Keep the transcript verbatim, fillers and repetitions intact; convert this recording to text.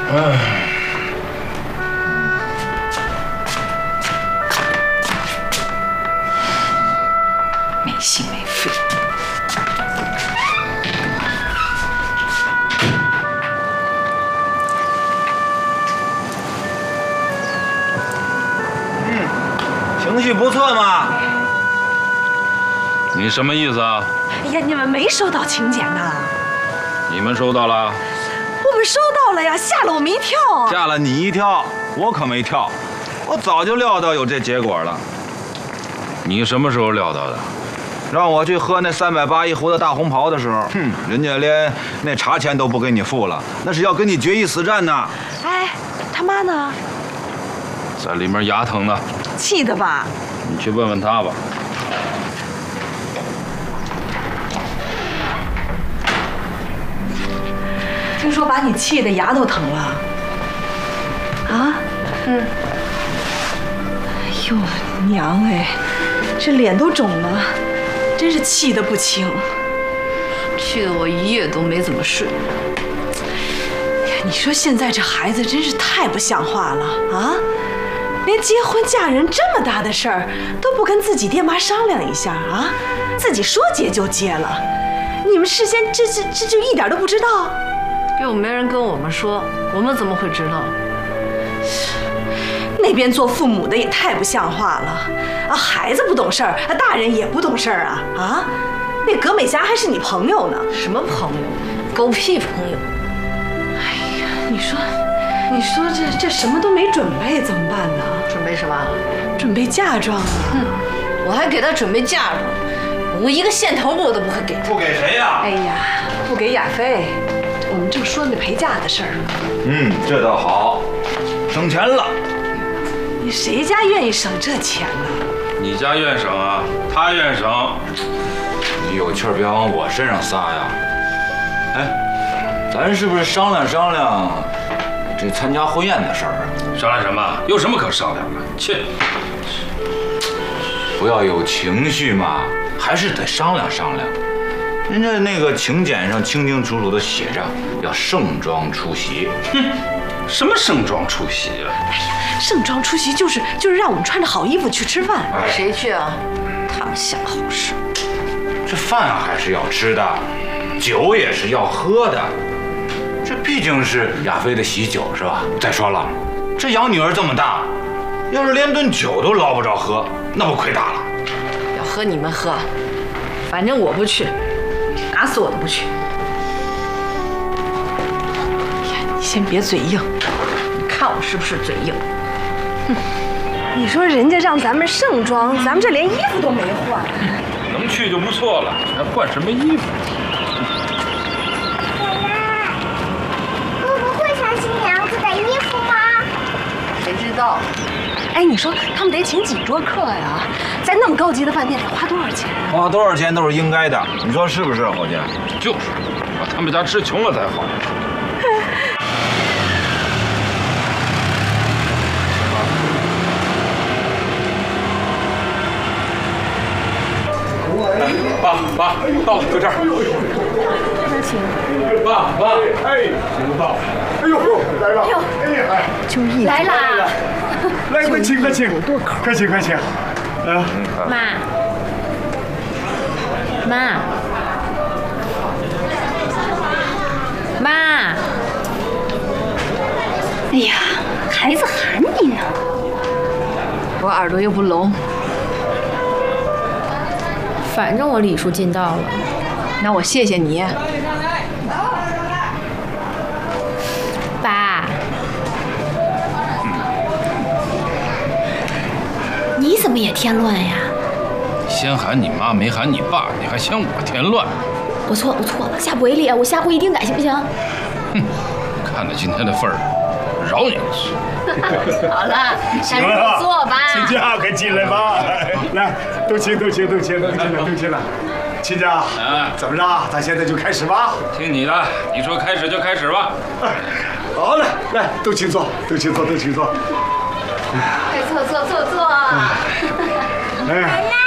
唉。 没心没肺。 嗯，情绪不错嘛。 你什么意思啊？ 哎呀，你们没收到请柬呐？ 你们收到了？ 我们收到了呀，吓了我们一跳。 吓了你一跳，我可没跳，我早就料到有这结果了。 你什么时候料到的？ 让我去喝那三百八一壶的大红袍的时候，哼，人家连那茶钱都不给你付了，那是要跟你决一死战呢。 哎，他妈呢？ 在里面牙疼呢。 气的吧？ 你去问问他吧。 听说把你气的牙都疼了。啊？嗯。哎呦，娘哎，这脸都肿了，真是气得不轻。 气得我一夜都没怎么睡。 哎呀，你说现在这孩子真是太不像话了啊！连结婚嫁人这么大的事儿都不跟自己爹妈商量一下啊，自己说结就结了。你们事先这这这就一点都不知道？ 又没人跟我们说，我们怎么会知道？ 那边做父母的也太不像话了啊！孩子不懂事儿，啊，大人也不懂事儿啊啊！那葛美霞还是你朋友呢？ 什么朋友？狗屁朋友！ 哎呀，你说，你说这这什么都没准备怎么办呢？ 准备什么？ 准备嫁妆啊！ 哼，我还给他准备嫁妆，我一个线头我都不会给。 不给谁呀？ 哎呀，不给亚飞。我们正说那陪嫁的事儿呢。 嗯，这倒好，省钱了。 你谁家愿意省这钱呢？ 你家愿省啊，他愿省。 你有气儿别往我身上撒呀！哎，咱是不是商量商量这参加婚宴的事儿啊？ 商量什么？有什么可商量的？切！ 不要有情绪嘛，还是得商量商量。人家那个请柬上清清楚楚的写着要盛装出席。 哼，什么盛装出席啊？ 哎呀，盛装出席就是就是让我们穿着好衣服去吃饭。 哎、 谁去啊？他们想好事。 这饭还是要吃的，酒也是要喝的。这毕竟是亚飞的喜酒是吧？再说了，这养女儿这么大，要是连顿酒都捞不着喝，那不亏大了。 要喝你们喝，反正我不去。打死我都不去！ 哎呀，你先别嘴硬， 你看我是不是嘴硬？ 哼！你说人家让咱们盛装，咱们这连衣服都没换。 能去就不错了，还换什么衣服？ 奶奶，我不会穿新娘子的衣服吗？ 谁知道？ 哎，你说他们得请几桌客呀？在那么高级的饭店得花多少钱？ 花多少钱都是应该的，你说是不是，伙计？ 就是，把他们家吃穷了才好。爸爸，到就这儿。 这边请。 爸爸， 哎，请到。哎呦呦，来了！哎呀，哎， 就一来啦！ 来，快请，快请，快请，快请。啊， 妈，妈，妈。 哎呀，孩子喊你呢。 我耳朵又不聋。反正我礼数尽到了，那我谢谢你，爸。 你怎么也添乱呀？ 先喊你妈，没喊你爸，你还嫌我添乱？ 我错了，我错了，下不为例，我下回一定改，行不行？ 哼，看在今天的份儿上，饶你一次。 好了，咱入座吧。 亲家，快进来吧！来，都请，都请，都请，都进来，都进来。亲家， 啊， 怎么着？咱现在就开始吧。 听你的，你说开始就开始吧。 好嘞，来，都请坐，都请坐，都请坐。 快坐坐坐坐。 哎。